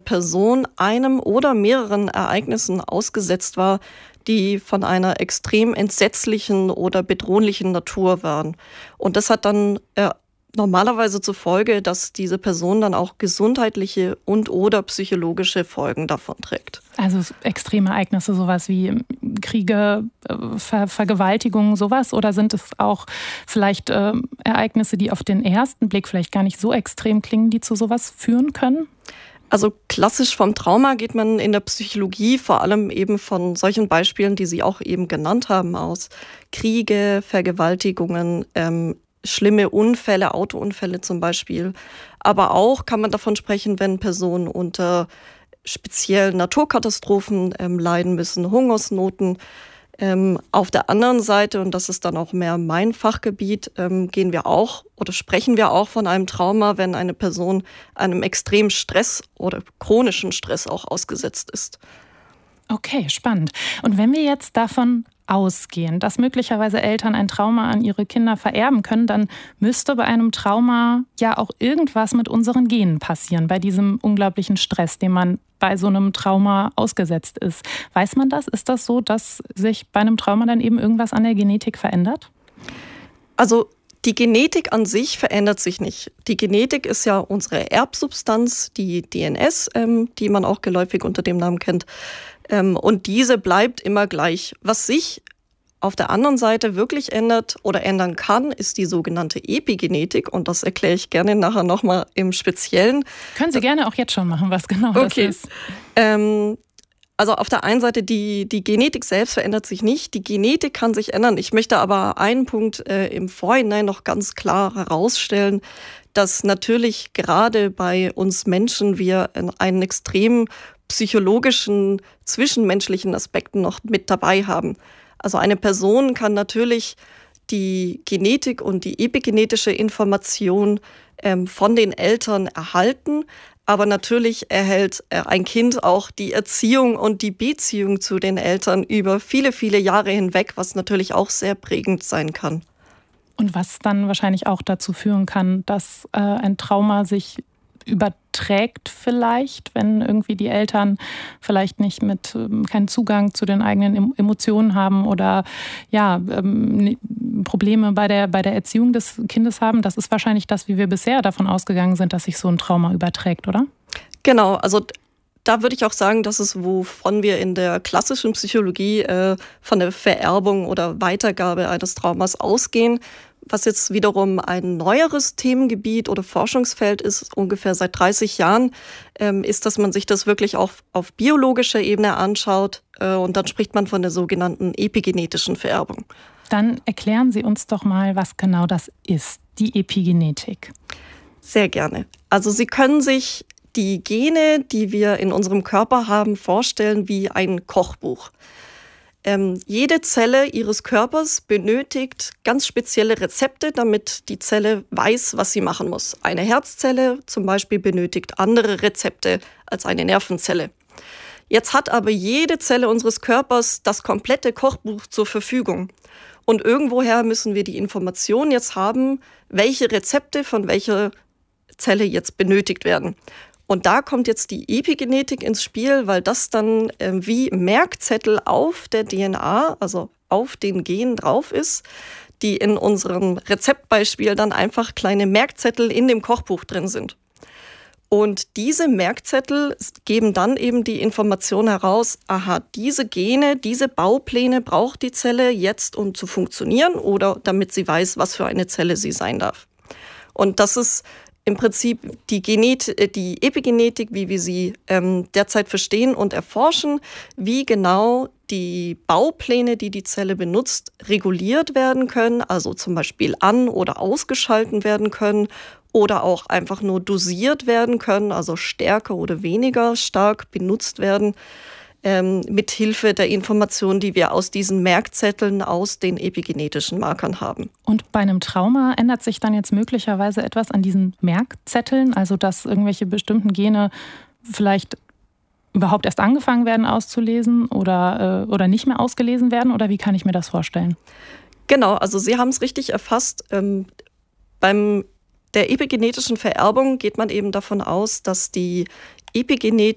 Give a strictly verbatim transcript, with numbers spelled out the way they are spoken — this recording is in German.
Person einem oder mehreren Ereignissen ausgesetzt war, die von einer extrem entsetzlichen oder bedrohlichen Natur waren. Und das hat dann äh, normalerweise zur Folge, dass diese Person dann auch gesundheitliche und oder psychologische Folgen davon trägt. Also extreme Ereignisse, sowas wie Kriege, Ver- Vergewaltigungen, sowas? Oder sind es auch vielleicht äh, Ereignisse, die auf den ersten Blick vielleicht gar nicht so extrem klingen, die zu sowas führen können? Also klassisch vom Trauma geht man in der Psychologie vor allem eben von solchen Beispielen, die Sie auch eben genannt haben, aus. Kriege, Vergewaltigungen, ähm, schlimme Unfälle, Autounfälle zum Beispiel. Aber auch kann man davon sprechen, wenn Personen unter speziellen Naturkatastrophen ähm, leiden müssen, Hungersnoten. Ähm, auf der anderen Seite, und das ist dann auch mehr mein Fachgebiet, ähm, gehen wir auch oder sprechen wir auch von einem Trauma, wenn eine Person einem extremen Stress oder chronischen Stress auch ausgesetzt ist. Okay, spannend. Und wenn wir jetzt davon ausgehen, dass möglicherweise Eltern ein Trauma an ihre Kinder vererben können, dann müsste bei einem Trauma ja auch irgendwas mit unseren Genen passieren, bei diesem unglaublichen Stress, dem man bei so einem Trauma ausgesetzt ist. Weiß man das? Ist das so, dass sich bei einem Trauma dann eben irgendwas an der Genetik verändert? Also die Genetik an sich verändert sich nicht. Die Genetik ist ja unsere Erbsubstanz, die D N S, ähm, die man auch geläufig unter dem Namen kennt. Ähm, und diese bleibt immer gleich. Was sich auf der anderen Seite wirklich ändert oder ändern kann, ist die sogenannte Epigenetik. Und das erkläre ich gerne nachher nochmal im Speziellen. Können Sie gerne auch jetzt schon machen, was genau okay. das ist. Ähm, also auf der einen Seite, die, die Genetik selbst verändert sich nicht. Die Genetik kann sich ändern. Ich möchte aber einen Punkt äh, im Vorhinein noch ganz klar herausstellen, dass natürlich gerade bei uns Menschen wir einen extremen psychologischen, zwischenmenschlichen Aspekten noch mit dabei haben. Also eine Person kann natürlich die Genetik und die epigenetische Information ähm, von den Eltern erhalten, aber natürlich erhält äh, ein Kind auch die Erziehung und die Beziehung zu den Eltern über viele, viele Jahre hinweg, was natürlich auch sehr prägend sein kann. Und was dann wahrscheinlich auch dazu führen kann, dass äh, ein Trauma sich überträgt vielleicht, wenn irgendwie die Eltern vielleicht nicht mit ähm, keinen Zugang zu den eigenen Emotionen haben oder ja ähm, Probleme bei der bei der Erziehung des Kindes haben. Das ist wahrscheinlich das, wie wir bisher davon ausgegangen sind, dass sich so ein Trauma überträgt, oder? Genau, also da würde ich auch sagen, dass es, wovon wir in der klassischen Psychologie äh, von der Vererbung oder Weitergabe eines Traumas ausgehen. Was jetzt wiederum ein neueres Themengebiet oder Forschungsfeld ist, ungefähr seit dreißig Jahren, ähm, ist, dass man sich das wirklich auch auf biologischer Ebene anschaut. Äh, und dann spricht man von der sogenannten epigenetischen Vererbung. Dann erklären Sie uns doch mal, was genau das ist, die Epigenetik. Sehr gerne. Also Sie können sich die Gene, die wir in unserem Körper haben, vorstellen wie ein Kochbuch. Ähm, jede Zelle ihres Körpers benötigt ganz spezielle Rezepte, damit die Zelle weiß, was sie machen muss. Eine Herzzelle zum Beispiel benötigt andere Rezepte als eine Nervenzelle. Jetzt hat aber jede Zelle unseres Körpers das komplette Kochbuch zur Verfügung. Und irgendwoher müssen wir die Information jetzt haben, welche Rezepte von welcher Zelle jetzt benötigt werden. Und da kommt jetzt die Epigenetik ins Spiel, weil das dann äh, wie Merkzettel auf der D N A, also auf den Genen drauf ist, die in unserem Rezeptbeispiel dann einfach kleine Merkzettel in dem Kochbuch drin sind. Und diese Merkzettel geben dann eben die Information heraus, aha, diese Gene, diese Baupläne braucht die Zelle jetzt, um zu funktionieren oder damit sie weiß, was für eine Zelle sie sein darf. Und das ist im Prinzip die, Genet- die Epigenetik, wie wir sie ähm, derzeit verstehen und erforschen, wie genau die Baupläne, die die Zelle benutzt, reguliert werden können, also zum Beispiel an- oder ausgeschalten werden können oder auch einfach nur dosiert werden können, also stärker oder weniger stark benutzt werden, ähm, mit Hilfe der Informationen, die wir aus diesen Merkzetteln, aus den epigenetischen Markern haben. Und bei einem Trauma ändert sich dann jetzt möglicherweise etwas an diesen Merkzetteln, also dass irgendwelche bestimmten Gene vielleicht überhaupt erst angefangen werden auszulesen oder, äh, oder nicht mehr ausgelesen werden? Oder wie kann ich mir das vorstellen? Genau, also Sie haben es richtig erfasst. Ähm, beim der epigenetischen Vererbung geht man eben davon aus, dass die Epigenetik